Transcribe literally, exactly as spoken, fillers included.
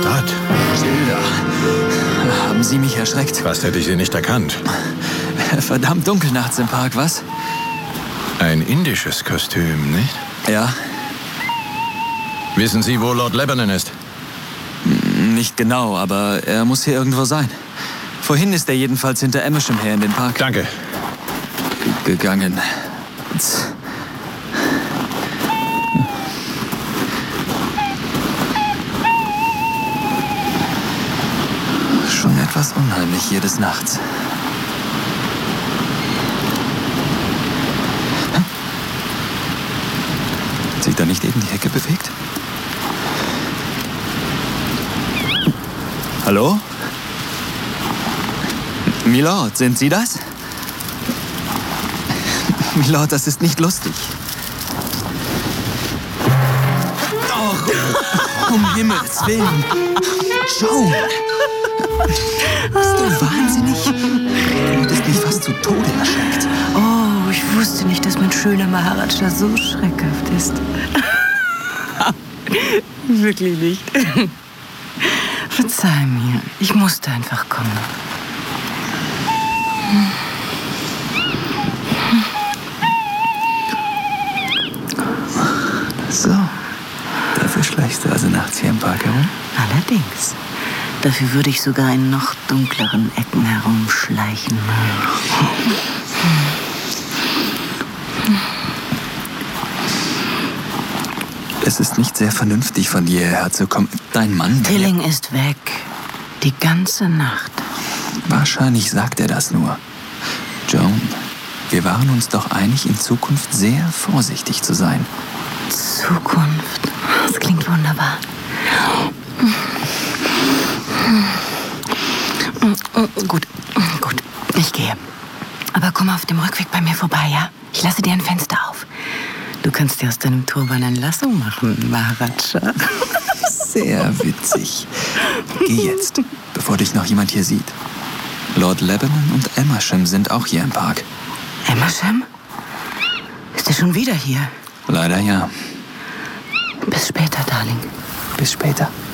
Stadt. Schilder. Haben Sie mich erschreckt? Fast hätte ich sie nicht erkannt. Verdammt dunkel nachts im Park, was? Ein indisches Kostüm, nicht? Ja. Wissen Sie, wo Lord Lebanon ist? Nicht genau, aber er muss hier irgendwo sein. Vorhin ist er jedenfalls hinter Amersham her in den Park Danke. G- gegangen. Schon etwas unheimlich hier des Nachts. Hat sich da nicht eben die Hecke bewegt? Hallo? Milord, sind Sie das? Milord, das ist nicht lustig. Oh, um Himmels Willen. Joan! Bist du wahnsinnig? Du hättest mich fast zu Tode erschreckt. Oh, ich wusste nicht, dass mein schöner Maharaja so schreckhaft ist. Wirklich nicht. Verzeih mir, ich musste einfach kommen. So, dafür schleichst du also nachts hier im Park herum? Allerdings. Dafür würde ich sogar in noch dunkleren Ecken herumschleichen. Es ist nicht sehr vernünftig von dir hierher zu kommen. Dein Mann... Tilling ist weg. Die ganze Nacht. Wahrscheinlich sagt er das nur. Joan, wir waren uns doch einig, in Zukunft sehr vorsichtig zu sein. Zukunft. Das klingt wunderbar. Gut, gut. Ich gehe. Aber komm auf dem Rückweg bei mir vorbei, ja? Ich lasse dir ein Fenster auf. Du kannst dir aus deinem Turban ein Lasso machen, Maharaja. Sehr witzig. Geh jetzt, bevor dich noch jemand hier sieht. Lord Lebanon und Amersham sind auch hier im Park. Amersham? Ist er schon wieder hier? Leider ja. Bis später, Darling. Bis später.